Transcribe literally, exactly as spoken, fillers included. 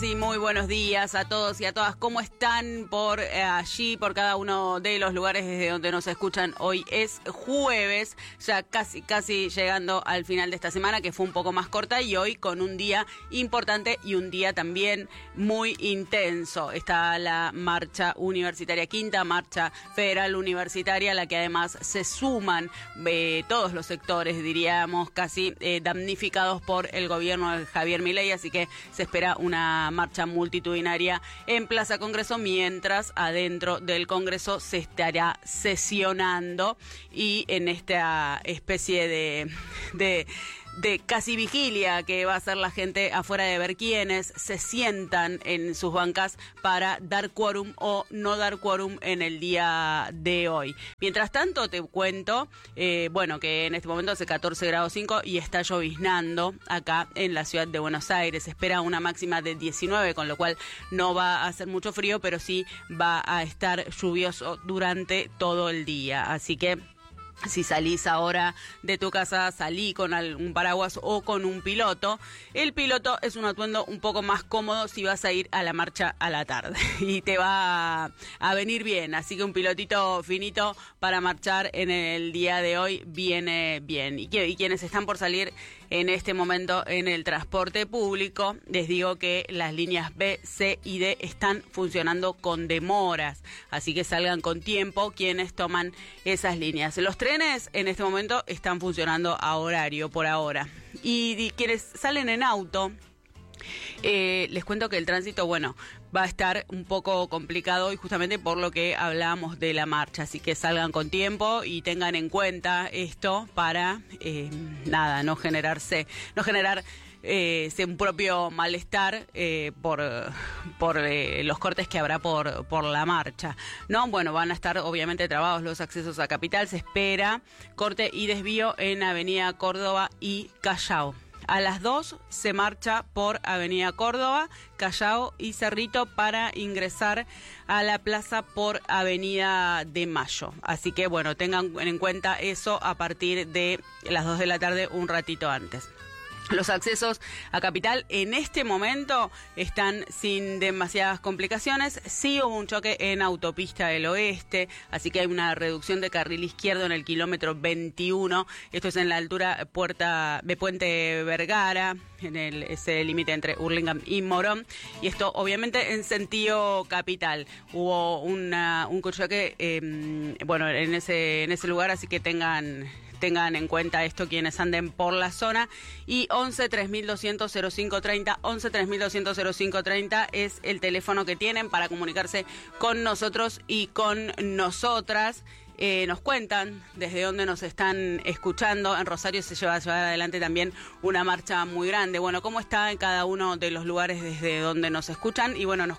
y muy buenos días a todos y a todas. ¿Cómo están por eh, allí, por cada uno de los lugares desde donde nos escuchan? Hoy es jueves, ya casi, casi llegando al final de esta semana, que fue un poco más corta, y hoy con un día importante y un día también muy intenso. Está la marcha universitaria, quinta marcha federal universitaria, a la que además se suman eh, todos los sectores, diríamos, casi eh, damnificados por el gobierno de Javier Milei, así que se espera una marcha multitudinaria en Plaza Congreso, mientras adentro del Congreso se estará sesionando y en esta especie de... de de casi vigilia que va a hacer la gente afuera de ver quiénes se sientan en sus bancas para dar quórum o no dar quórum en el día de hoy. Mientras tanto, te cuento, eh, bueno, que en este momento hace catorce grados cinco y está lloviznando acá en la ciudad de Buenos Aires. Se espera una máxima de diecinueve, con lo cual no va a hacer mucho frío, pero sí va a estar lluvioso durante todo el día. Así que si salís ahora de tu casa, salí con un paraguas o con un piloto. El piloto es un atuendo un poco más cómodo si vas a ir a la marcha a la tarde y te va a, a venir bien. Así que un pilotito finito para marchar en el día de hoy viene bien. Y, que, y quienes están por salir en este momento en el transporte público, les digo que las líneas B, C y D están funcionando con demoras. Así que salgan con tiempo quienes toman esas líneas. Los trenes en este momento están funcionando a horario por ahora. Y, y quienes salen en auto, eh, les cuento que el tránsito, bueno, va a estar un poco complicado y justamente por lo que hablábamos de la marcha. Así que salgan con tiempo y tengan en cuenta esto para, eh, nada, no generarse, no generar... Eh, un propio malestar eh, por, por eh, los cortes que habrá por, por la marcha, ¿no? Bueno, van a estar obviamente trabados los accesos a Capital. Se espera corte y desvío en Avenida Córdoba y Callao. A las dos se marcha por Avenida Córdoba, Callao y Cerrito para ingresar a la plaza por Avenida de Mayo. Así que, bueno, tengan en cuenta eso a partir de las dos de la tarde, un ratito antes. Los accesos a Capital en este momento están sin demasiadas complicaciones. Sí hubo un choque en Autopista del Oeste, así que hay una reducción de carril izquierdo en el kilómetro veintiuno. Esto es en la altura puerta de Puente Vergara, en el, ese límite entre Hurlingham y Morón. Y esto obviamente en sentido Capital. Hubo una, un choque eh, bueno, en ese, en ese lugar, así que tengan... Tengan en cuenta esto quienes anden por la zona. Y once tres mil doscientos cero cinco treinta, once tres mil doscientos cero cinco treinta es el teléfono que tienen para comunicarse con nosotros y con nosotras. Eh, nos cuentan desde dónde nos están escuchando. En Rosario se lleva a llevar adelante también una marcha muy grande. Bueno, ¿cómo está en cada uno de los lugares desde donde nos escuchan? Y bueno, nos